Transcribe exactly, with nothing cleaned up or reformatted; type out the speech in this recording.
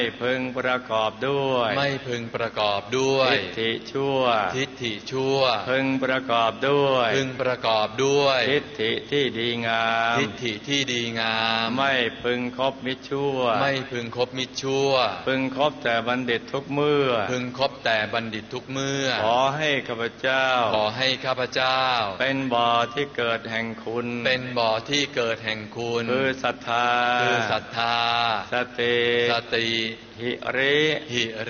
พึงประกอบด้วยไม่พึงประกอบด้วยทิฏฐิชั่วทิฏฐิชั่วพึงประกอบด้วยพึงประกอบด้วยทิฏฐิที่ดีงามทิฏฐิที่ดีงามไม่พึงคบมิจฉาชั่วไม่พึงคบมิจฉาชั่วพึงคบแต่บัณฑิตทุกเมื่อพึงคบแต่บัณฑิตทุกเมื่อขอให้ข้าพเจ้าขอให้ข้าพเจ้าเป็นบ่อที่เกิดแห่งคุณเป็นบ่อที่เกิดแห่งคุณคือศรัทธาคือศรัทธาสติสติหิริหิ